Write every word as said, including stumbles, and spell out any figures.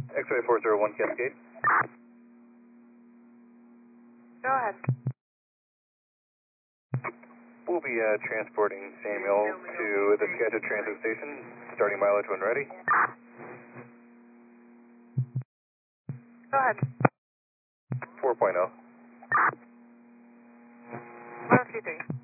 X-ray four zero one Cascade. Go ahead. We'll be uh, transporting Samuel to the Skagit Transit Station, starting mileage when ready. Go ahead. four point oh. one two three.